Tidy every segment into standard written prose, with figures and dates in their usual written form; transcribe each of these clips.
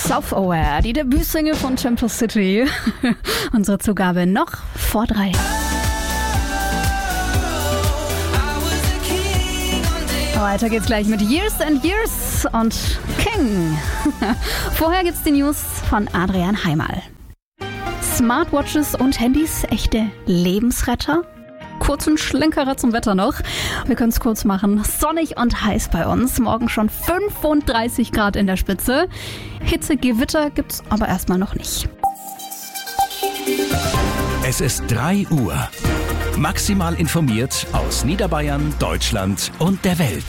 Self-Aware, die Debütsingle von Temple City. Unsere Zugabe noch vor 3. Weiter geht's gleich mit Years and Years und King. Vorher gibt's die News von Adrian Heimal. Smartwatches und Handys, echte Lebensretter? Kurzen Schlenkerer zum Wetter noch. Wir können es kurz machen. Sonnig und heiß bei uns. Morgen schon 35 Grad in der Spitze. Hitze, Gewitter gibt's aber erstmal noch nicht. Es ist 3 Uhr. Maximal informiert aus Niederbayern, Deutschland und der Welt.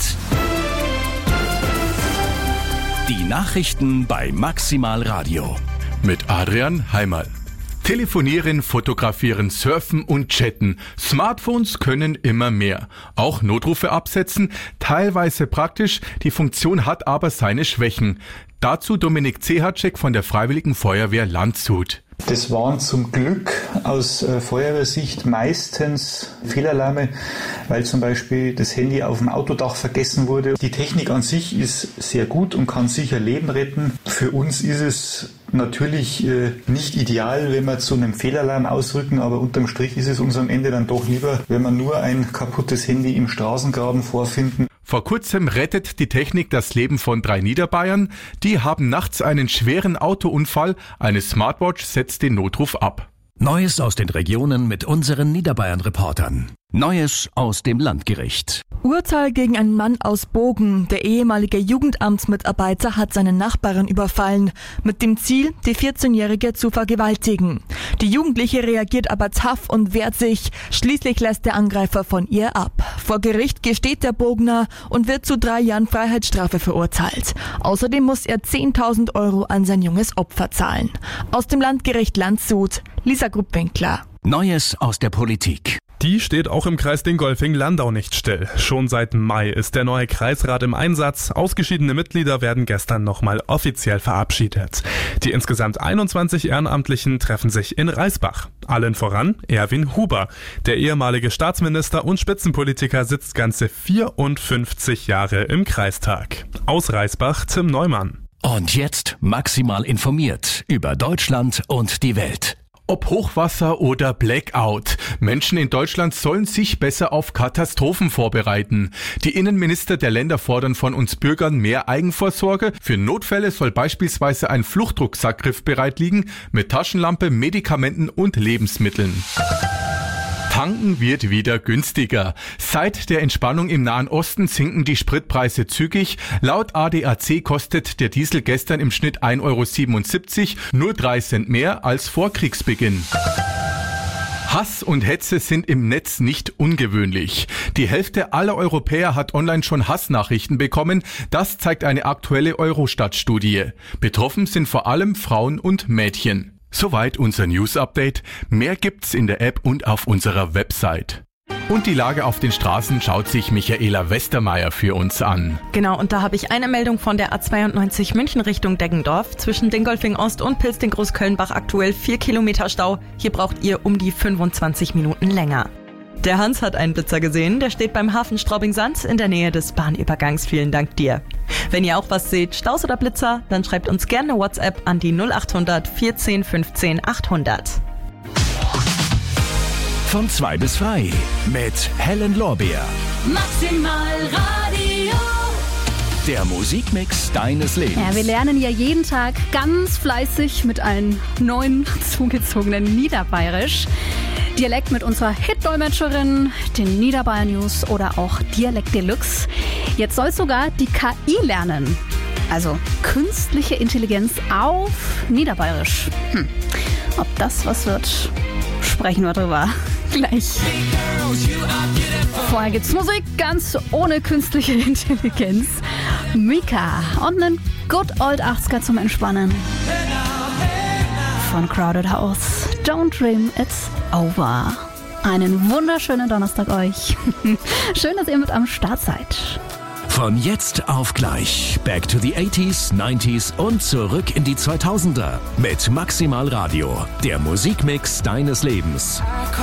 Die Nachrichten bei Maximal Radio. Mit Adrian Heimal. Telefonieren, fotografieren, surfen und chatten. Smartphones können immer mehr. Auch Notrufe absetzen, teilweise praktisch, die Funktion hat aber seine Schwächen. Dazu Dominik Zehacek von der Freiwilligen Feuerwehr Landshut. Das waren zum Glück aus Feuerwehrsicht meistens Fehlalarme, weil zum Beispiel das Handy auf dem Autodach vergessen wurde. Die Technik an sich ist sehr gut und kann sicher Leben retten. Für uns ist es natürlich nicht ideal, wenn wir zu einem Fehlalarm ausrücken, aber unterm Strich ist es uns am Ende dann doch lieber, wenn wir nur ein kaputtes Handy im Straßengraben vorfinden. Vor kurzem rettet die Technik das Leben von 3 Niederbayern. Die haben nachts einen schweren Autounfall. Eine Smartwatch setzt den Notruf ab. Neues aus den Regionen mit unseren Niederbayern-Reportern. Neues aus dem Landgericht. Urteil gegen einen Mann aus Bogen. Der ehemalige Jugendamtsmitarbeiter hat seine Nachbarin überfallen, mit dem Ziel, die 14-Jährige zu vergewaltigen. Die Jugendliche reagiert aber tough und wehrt sich. Schließlich lässt der Angreifer von ihr ab. Vor Gericht gesteht der Bogner und wird zu 3 Jahren Freiheitsstrafe verurteilt. Außerdem muss er 10.000 € an sein junges Opfer zahlen. Aus dem Landgericht Landshut, Lisa Gruppwinkler. Neues aus der Politik. Die steht auch im Kreis Dingolfing-Landau nicht still. Schon seit Mai ist der neue Kreisrat im Einsatz. Ausgeschiedene Mitglieder werden gestern nochmal offiziell verabschiedet. Die insgesamt 21 Ehrenamtlichen treffen sich in Reisbach. Allen voran Erwin Huber. Der ehemalige Staatsminister und Spitzenpolitiker sitzt ganze 54 Jahre im Kreistag. Aus Reisbach Tim Neumann. Und jetzt maximal informiert über Deutschland und die Welt. Ob Hochwasser oder Blackout. Menschen in Deutschland sollen sich besser auf Katastrophen vorbereiten. Die Innenminister der Länder fordern von uns Bürgern mehr Eigenvorsorge. Für Notfälle soll beispielsweise ein Fluchtrucksack griffbereit liegen mit Taschenlampe, Medikamenten und Lebensmitteln. Tanken wird wieder günstiger. Seit der Entspannung im Nahen Osten sinken die Spritpreise zügig. Laut ADAC kostet der Diesel gestern im Schnitt 1,77 €, nur 3 Cent mehr als vor Kriegsbeginn. Hass und Hetze sind im Netz nicht ungewöhnlich. Die Hälfte aller Europäer hat online schon Hassnachrichten bekommen. Das zeigt eine aktuelle Eurostat-Studie. Betroffen sind vor allem Frauen und Mädchen. Soweit unser News-Update. Mehr gibt's in der App und auf unserer Website. Und die Lage auf den Straßen schaut sich Michaela Westermeier für uns an. Genau, und da habe ich eine Meldung von der A92 München Richtung Deggendorf. Zwischen Dingolfing Ost und Pilsting-Großkölnbach aktuell 4 Kilometer Stau. Hier braucht ihr um die 25 Minuten länger. Der Hans hat einen Blitzer gesehen, der steht beim Hafen Straubing-Sand in der Nähe des Bahnübergangs. Vielen Dank dir. Wenn ihr auch was seht, Staus oder Blitzer, dann schreibt uns gerne WhatsApp an die 0800 14 15 800. Von 2 bis frei mit Helen Lorbeer. Maximal Radio. Der Musikmix deines Lebens. Ja, wir lernen ja jeden Tag ganz fleißig mit einem neuen zugezogenen Niederbayerisch. Dialekt mit unserer Hit-Dolmetscherin, den Niederbayern News oder auch Dialekt Deluxe. Jetzt soll sogar die KI lernen. Also künstliche Intelligenz auf Niederbayerisch. Ob das was wird, sprechen wir drüber gleich. Vorher gibt's Musik ganz ohne künstliche Intelligenz. Mika und einen Good Old 80er zum Entspannen. Von Crowded House. Don't dream it's over. Einen wunderschönen Donnerstag euch. Schön, dass ihr mit am Start seid. Von jetzt auf gleich. Back to the 80s, 90s und zurück in die 2000er. Mit Maximal Radio. Der Musikmix deines Lebens.